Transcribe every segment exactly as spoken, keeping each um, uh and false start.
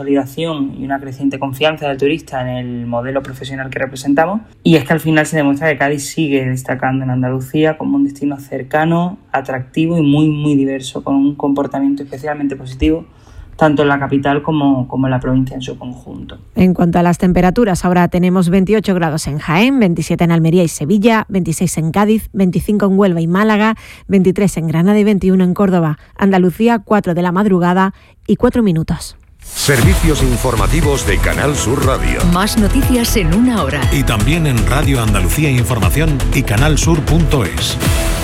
consolidación y una creciente confianza del turista en el modelo profesional que representamos, y es que al final se demuestra que Cádiz sigue destacando en Andalucía como un destino cercano, atractivo y muy muy diverso, con un comportamiento especialmente positivo tanto en la capital como, como en la provincia en su conjunto. En cuanto a las temperaturas, ahora tenemos veintiocho grados en Jaén, veintisiete en Almería y Sevilla, veintiséis en Cádiz, veinticinco en Huelva y Málaga, veintitrés en Granada y veintiuno en Córdoba. Andalucía, cuatro de la madrugada y cuatro minutos. Servicios informativos de Canal Sur Radio. Más noticias en una hora. Y también en Radio Andalucía Información y canalsur punto es.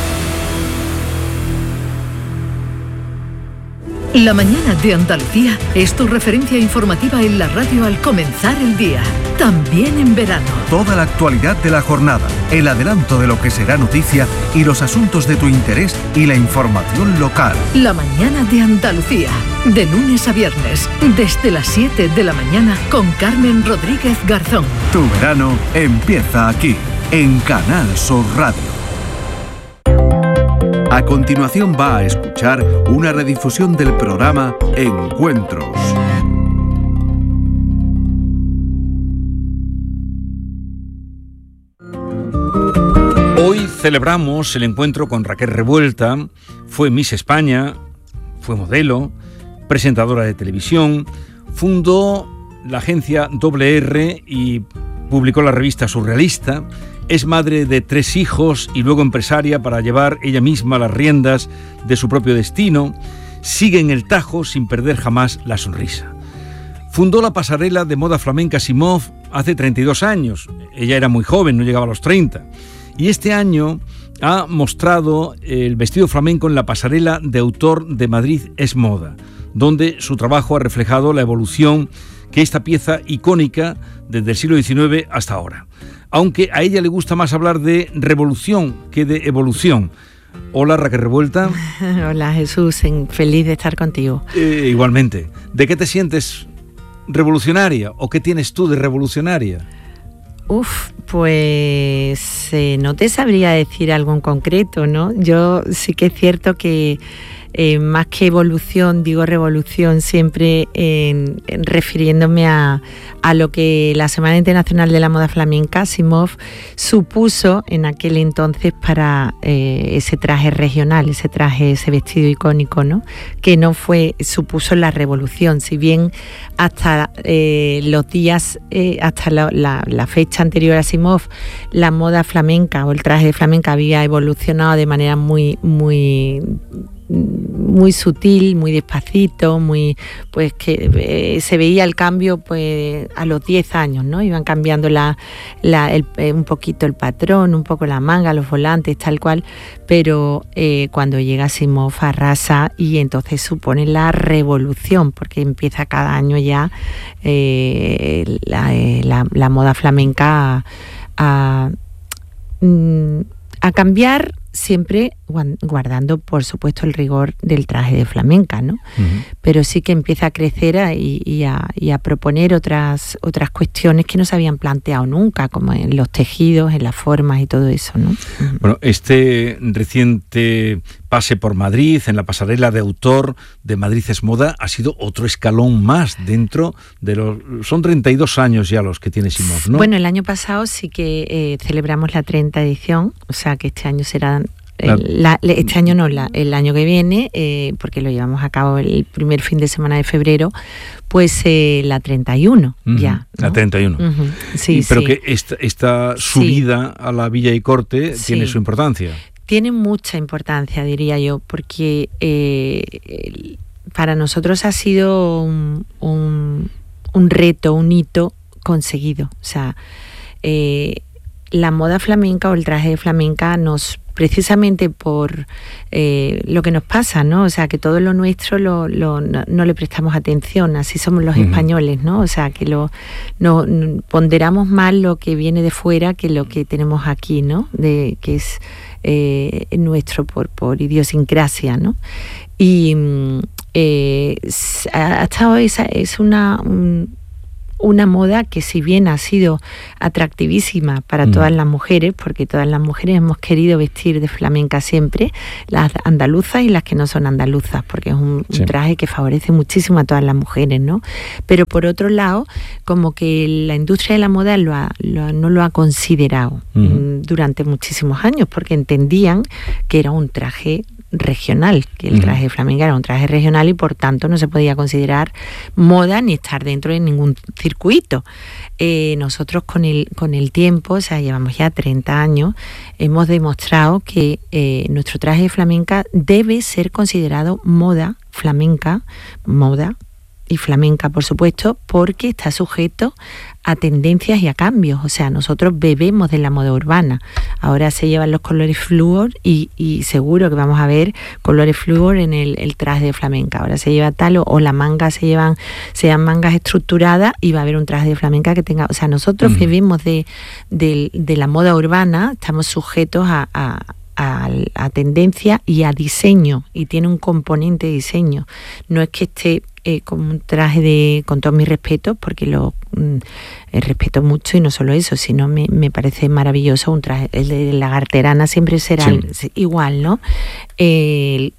La mañana de Andalucía es tu referencia informativa en la radio al comenzar el día, también en verano. Toda la actualidad de la jornada, el adelanto de lo que será noticia y los asuntos de tu interés y la información local. La mañana de Andalucía, de lunes a viernes, desde las siete de la mañana con Carmen Rodríguez Garzón. Tu verano empieza aquí, en Canal Sur Radio. A continuación va a escuchar una redifusión del programa Encuentros. Hoy celebramos el encuentro con Raquel Revuelta. Fue Miss España, fue modelo, presentadora de televisión, fundó la agencia Doble R y publicó la revista Surrealista. Es madre de tres hijos y luego empresaria para llevar ella misma las riendas de su propio destino. Sigue en el tajo sin perder jamás la sonrisa. Fundó la pasarela de moda flamenca Simov hace treinta y dos años. Ella era muy joven, no llegaba a los treinta. Y este año ha mostrado el vestido flamenco en la pasarela de autor de Madrid es Moda, donde su trabajo ha reflejado la evolución que esta pieza icónica desde el siglo diecinueve hasta ahora. Aunque a ella le gusta más hablar de revolución que de evolución. Hola, Raquel Revuelta. Hola, Jesús, feliz de estar contigo. Eh, igualmente. ¿De qué te sientes revolucionaria o qué tienes tú de revolucionaria? Uf, pues eh, no te sabría decir algo en concreto, ¿no? Yo sí que es cierto que Eh, más que evolución, digo revolución siempre en, en refiriéndome a, a lo que la Semana Internacional de la Moda Flamenca, Simov, supuso en aquel entonces para eh, ese traje regional, ese traje, ese vestido icónico, ¿no? Que no fue, supuso la revolución, si bien hasta eh, los días, eh, hasta la, la, la fecha anterior a Simov, la moda flamenca o el traje de flamenca había evolucionado de manera muy, muy muy sutil, muy despacito, muy pues que eh, se veía el cambio pues a los diez años, ¿no? Iban cambiando la, la el, eh, un poquito el patrón, un poco la manga, los volantes, tal cual, pero eh, cuando llega Simov arrasa y entonces supone la revolución, porque empieza cada año ya eh, la, eh, la, la moda flamenca a, a, a cambiar, siempre guardando, por supuesto, el rigor del traje de flamenca, ¿no? Uh-huh. Pero sí que empieza a crecer a, y, y, a, y a proponer otras otras cuestiones que no se habían planteado nunca, como en los tejidos, en las formas y todo eso, ¿no? Uh-huh. Bueno, este reciente pase por Madrid, en la pasarela de autor de Madrid es Moda, ha sido otro escalón más dentro de los... Son treinta y dos años ya los que tiene Simov, ¿no? Bueno, el año pasado sí que eh, celebramos la treinta edición, o sea que este año serán... El, la, este año no, la, el año que viene, eh, porque lo llevamos a cabo el primer fin de semana de febrero, pues eh, la treinta y uno uh-huh, ya, ¿no? La treinta y uno. Uh-huh. Sí, y, pero sí. que esta, esta subida sí. a la Villa y Corte sí. tiene su importancia. Tiene mucha importancia, diría yo, porque eh, el, para nosotros ha sido un, un, un reto, un hito conseguido. O sea, eh, la moda flamenca o el traje de flamenca nos... precisamente por eh, lo que nos pasa, ¿no? O sea, que todo lo nuestro lo, lo, no, no le prestamos atención, así somos los uh-huh. españoles, ¿no? O sea, que lo no, ponderamos más lo que viene de fuera que lo que tenemos aquí, ¿no? De, que es eh, nuestro por, por idiosincrasia, ¿no? Y eh, ha estado esa, es una... Un, una moda que, si bien ha sido atractivísima para mm. todas las mujeres, porque todas las mujeres hemos querido vestir de flamenca siempre, las andaluzas y las que no son andaluzas, porque es un, sí. un traje que favorece muchísimo a todas las mujeres, ¿no? Pero por otro lado, como que la industria de la moda lo ha, lo, no lo ha considerado mm. durante muchísimos años, porque entendían que era un traje regional, que el traje de flamenca era un traje regional y por tanto no se podía considerar moda ni estar dentro de ningún circuito. Eh, nosotros con el, con el tiempo, o sea, llevamos ya treinta años, hemos demostrado que eh, nuestro traje de flamenca debe ser considerado moda flamenca, moda y flamenca, por supuesto, porque está sujeto a tendencias y a cambios. O sea, nosotros bebemos de la moda urbana. Ahora se llevan los colores flúor y, y seguro que vamos a ver colores flúor en el, el traje de flamenca. Ahora se lleva tal o, o la manga se llevan, se llevan mangas estructuradas y va a haber un traje de flamenca que tenga... O sea, nosotros mm. bebemos de, de, de la moda urbana, estamos sujetos a... a A, a tendencia y a diseño, y tiene un componente de diseño. No es que esté eh, con un traje de, con todo mi respeto, porque lo mm, eh, respeto mucho, y no solo eso, sino me, me parece maravilloso un traje. El de lagarterana siempre será sí. igual, ¿no? Eh,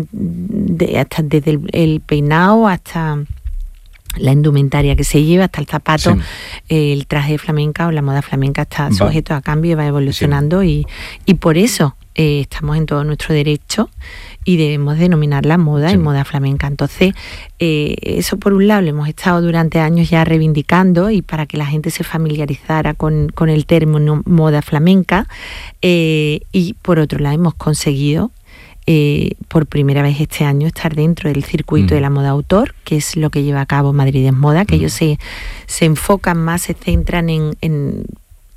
de, hasta desde el, el peinado hasta la indumentaria que se lleva, hasta el zapato, sí. eh, el traje de flamenca o la moda flamenca está va. sujeto a cambio y va evolucionando, sí. y, y por eso eh, estamos en todo nuestro derecho y debemos denominarla moda sí. y moda flamenca. Entonces, eh, eso por un lado lo hemos estado durante años ya reivindicando, y para que la gente se familiarizara con, con el término moda flamenca, eh, y por otro lado hemos conseguido Eh, por primera vez este año estar dentro del circuito mm. de la moda autor, que es lo que lleva a cabo Madrid es Moda, que mm. ellos se, se enfocan más, se centran en, en,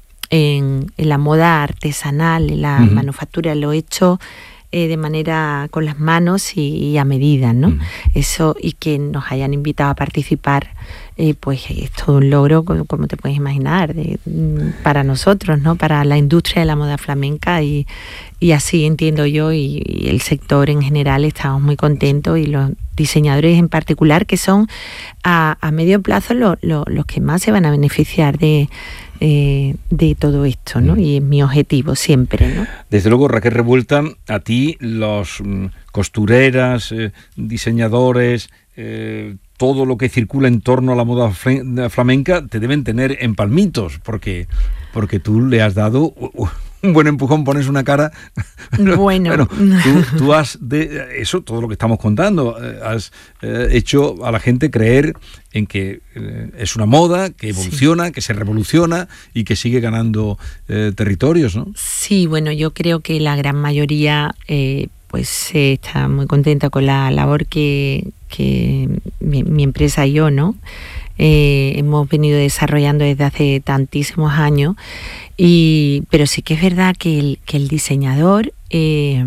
en, en la moda artesanal, en la mm. manufactura, lo hecho eh, de manera con las manos y, y a medida, ¿no? Mm. Eso, y que nos hayan invitado a participar, eh, pues es todo un logro, como, como te puedes imaginar, de, para nosotros, ¿no? Para la industria de la moda flamenca, y, y así entiendo yo, y, y el sector en general estamos muy contentos, y los diseñadores en particular, que son a, a medio plazo lo, lo, los que más se van a beneficiar de Eh, de todo esto, ¿no? Y es mi objetivo siempre, ¿no? Desde luego, Raquel Revuelta, a ti los mm, costureras, eh, diseñadores, eh, todo lo que circula en torno a la moda flamenca te deben tener en palmitos, porque, porque tú le has dado un buen empujón, pones una cara. Bueno, bueno tú, tú has de eso, todo lo que estamos contando, eh, has eh, hecho a la gente creer en que eh, es una moda que evoluciona, sí. que se revoluciona y que sigue ganando eh, territorios, ¿no? Sí, bueno, yo creo que la gran mayoría eh, pues eh, está muy contenta con la labor que, que mi, mi empresa y yo, ¿no? Eh, hemos venido desarrollando desde hace tantísimos años, y pero sí que es verdad que el, que el diseñador eh,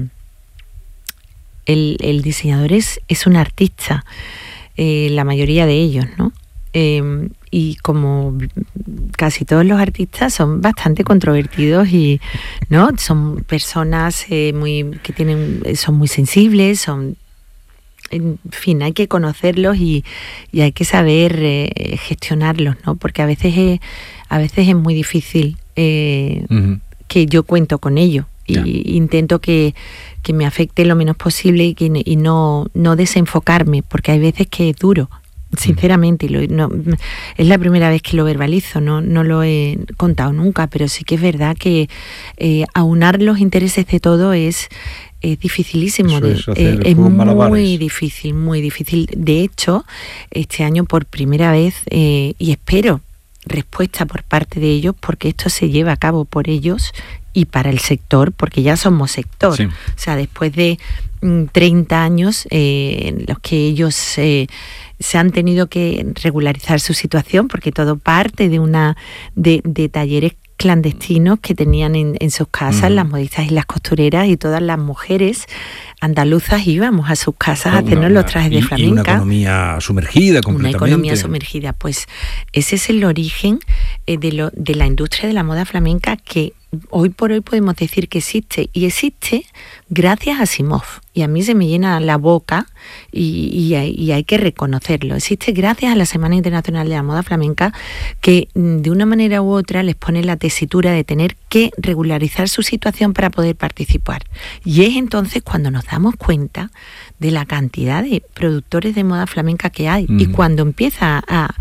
el, el diseñador es, es un artista, eh, la mayoría de ellos, ¿no? Eh, y como casi todos los artistas son bastante controvertidos, y no son personas eh, muy que tienen son muy sensibles, son en fin, hay que conocerlos y, y hay que saber eh, gestionarlos, ¿no? Porque a veces es, a veces es muy difícil eh, uh-huh. que yo cuento con ello, y yeah. intento que, que me afecte lo menos posible, y, que, y no, no desenfocarme, porque hay veces que es duro, sinceramente, y lo, no, es la primera vez que lo verbalizo, no, no lo he contado nunca, pero sí que es verdad que eh, aunar los intereses de todo es es dificilísimo, de, es, eh, es muy difícil, muy difícil. De hecho, este año por primera vez, eh, y espero respuesta por parte de ellos, porque esto se lleva a cabo por ellos y para el sector, porque ya somos sector. Sí. O sea, después de mm, treinta años eh, en los que ellos eh, se han tenido que regularizar su situación, porque todo parte de una de, de talleres clandestinos que tenían en, en sus casas, uh-huh. las modistas y las costureras, y todas las mujeres andaluzas íbamos a sus casas a hacernos los trajes de flamenca. Y una economía sumergida completamente. Una economía sumergida. Pues ese es el origen eh, de, lo, de la industria de la moda flamenca, que hoy por hoy podemos decir que existe, y existe gracias a Simov. Y a mí se me llena la boca y, y, hay, y hay que reconocerlo. Existe gracias a la Semana Internacional de la Moda Flamenca, que de una manera u otra les pone la tesitura de tener que regularizar su situación para poder participar. Y es entonces cuando nos damos cuenta de la cantidad de productores de moda flamenca que hay, mm. y cuando empieza a,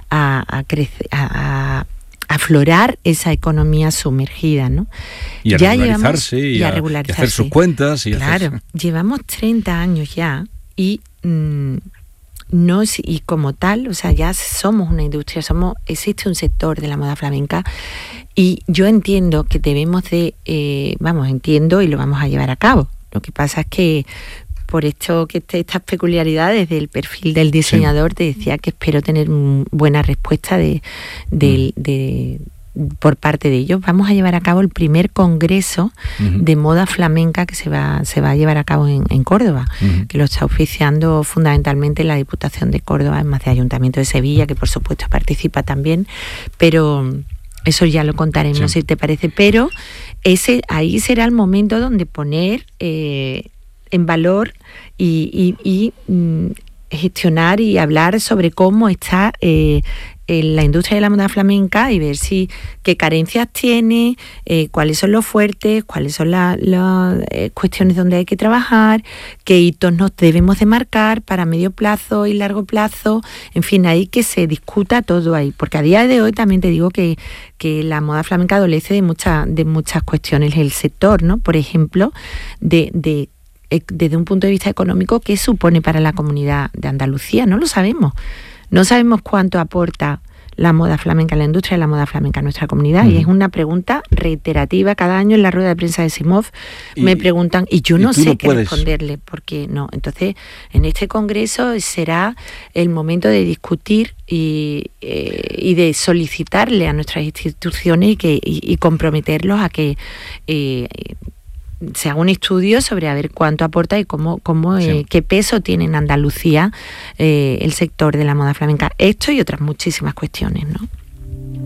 a, a crecer, a, a aflorar esa economía sumergida, ¿no? Y a ya regularizarse, llevamos, y, y, a a, regularizarse. y hacer sus cuentas. Y claro, hacer... llevamos treinta años ya y mmm, no y como tal, o sea, ya somos una industria, somos existe un sector de la moda flamenca, y yo entiendo que debemos de, eh, vamos, entiendo y lo vamos a llevar a cabo. Lo que pasa es que por esto que estas peculiaridades del perfil del diseñador, sí. te decía que espero tener buena respuesta de, de, mm. de, por parte de ellos. Vamos a llevar a cabo el primer congreso uh-huh. de moda flamenca que se va, se va a llevar a cabo en, en Córdoba, uh-huh. que lo está oficiando fundamentalmente la Diputación de Córdoba, en más de Ayuntamiento de Sevilla, que por supuesto participa también, pero eso ya lo contaremos, sí. si te parece. Pero ese ahí será el momento donde poner eh, en valor y, y, y mm, gestionar y hablar sobre cómo está eh, en la industria de la moda flamenca, y ver si qué carencias tiene, eh, cuáles son los fuertes, cuáles son las la, eh, cuestiones donde hay que trabajar, qué hitos nos debemos de marcar para medio plazo y largo plazo. En fin, ahí que se discuta todo ahí, porque a día de hoy también te digo que, que la moda flamenca adolece de, mucha, de muchas cuestiones el sector, ¿no? Por ejemplo, de... de desde un punto de vista económico, ¿qué supone para la comunidad de Andalucía? No lo sabemos. No sabemos cuánto aporta la moda flamenca, la industria de la moda flamenca a nuestra comunidad, uh-huh. y es una pregunta reiterativa. Cada año en la rueda de prensa de Simov me preguntan, y yo no y sé no qué puedes. responderle, porque no. Entonces, en este congreso será el momento de discutir y, eh, y de solicitarle a nuestras instituciones y, que, y, y comprometerlos a que eh, se haga un estudio sobre a ver cuánto aporta y cómo, cómo sí. eh, qué peso tiene en Andalucía eh, el sector de la moda flamenca. Esto y otras muchísimas cuestiones, ¿no?